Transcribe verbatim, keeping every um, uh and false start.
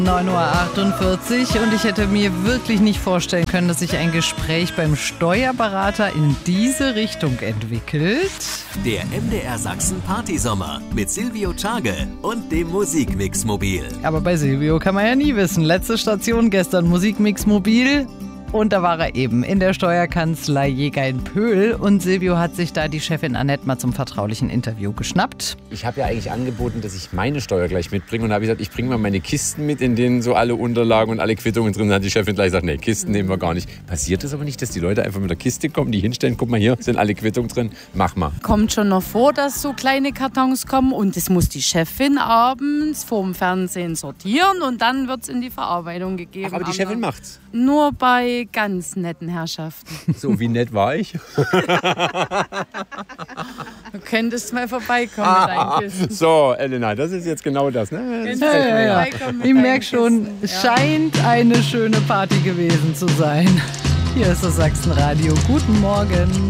neun Uhr achtundvierzig und ich hätte mir wirklich nicht vorstellen können, dass sich ein Gespräch beim Steuerberater in diese Richtung entwickelt. Der M D R Sachsen Partysommer mit Silvio Tschage und dem Musikmix-Mobil. Aber bei Silvio kann man ja nie wissen. Letzte Station gestern Musikmix-Mobil. Und da war er eben in der Steuerkanzlei Jäger in Pöhl und Silvio hat sich da die Chefin Annette mal zum vertraulichen Interview geschnappt. Ich habe ja eigentlich angeboten, dass ich meine Steuer gleich mitbringe und habe gesagt, ich bringe mal meine Kisten mit, in denen so alle Unterlagen und alle Quittungen drin sind. Hat die Chefin gleich gesagt, nee, Kisten nehmen wir gar nicht. Passiert es aber nicht, dass die Leute einfach mit der Kiste kommen, die hinstellen, guck mal, hier sind alle Quittungen drin, mach mal. Kommt schon noch vor, dass so kleine Kartons kommen und das muss die Chefin abends vorm Fernsehen sortieren und dann wird es in die Verarbeitung gegeben. Ach, aber die Chefin macht's? Nur bei ganz netten Herrschaften. So, wie nett war ich? Du könntest mal vorbeikommen ah, mit deinen Kisten. So, Elena, das ist jetzt genau das. Ne? Das ja, ja, ja. Ich merke schon, es ja. scheint eine schöne Party gewesen zu sein. Hier ist das Sachsenradio. Guten Morgen.